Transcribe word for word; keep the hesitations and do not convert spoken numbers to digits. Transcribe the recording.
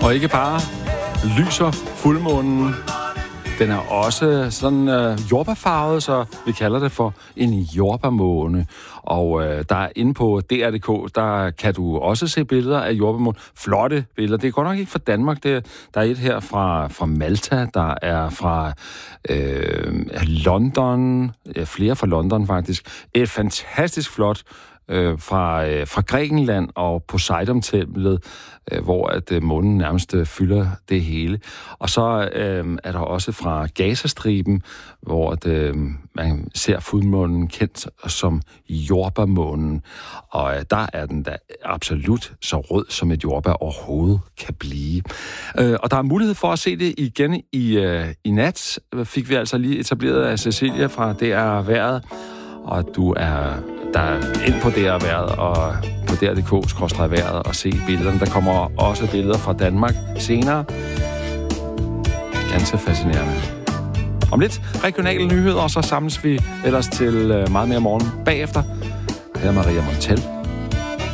Og ikke bare lyser fuldmånen, den er også sådan øh, jordbærfarvet, så vi kalder det for en jordbærmåne. Og øh, der er inde på D R punktum d k, der kan du også se billeder af jordbærmånen. Flotte billeder. Det er godt nok ikke fra Danmark. Det, der er et her fra, fra Malta, der er fra øh, London, ja, flere fra London faktisk. Et fantastisk flot øh, fra, øh, fra Grækenland og Poseidon-templet, øh, hvor at øh, månen nærmest øh, fylder det hele. Og så øh, er der også fra Gazastriben, hvor at, øh, man ser fuldmånen kendt som jordbærmånen. Og øh, der er den da absolut så rød, som et jordbær overhovedet kan blive. Øh, og der er mulighed for at se det igen i, øh, i nat. Fik vi altså lige etableret af Cecilia fra D R Vejret. Og du er der ind på D R Vejret og på D R punktum d k skråstreg vejret og se billederne. Der kommer også billeder fra Danmark senere. Ganske fascinerende. Om lidt regionale nyheder, og så samles vi ellers til meget mere morgen bagefter. Her er Maria Montel.